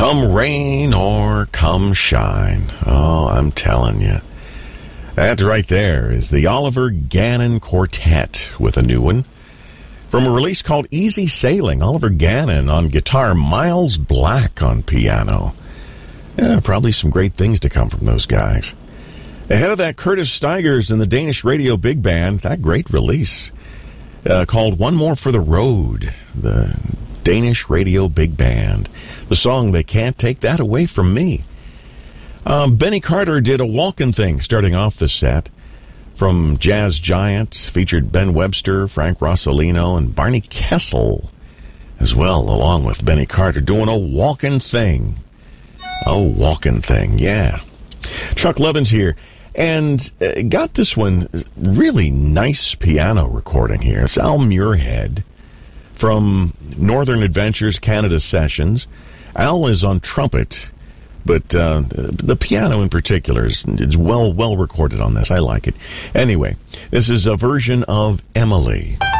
Come rain or come shine. Oh, I'm telling you. That right there is the Oliver Gannon Quartet with a new one. From a release called Easy Sailing, Oliver Gannon on guitar, Miles Black on piano. Yeah, probably some great things to come from those guys. Ahead of that, Curtis Stigers and the Danish Radio Big Band, that great release called One More for the Road, the Danish Radio Big Band. The song, They Can't Take That Away From Me. Benny Carter did a walkin' thing starting off the set. From Jazz Giants, featured Ben Webster, Frank Rossellino, and Barney Kessel as well, along with Benny Carter, doing a walkin' thing. A walkin' thing, yeah. Chuck Levin's here, and got this one really nice piano recording here. It's Al Muirhead from Northern Adventures Canada Sessions. Al is on trumpet, but the piano in particular is well recorded on this. I like it. Anyway, this is a version of Emily.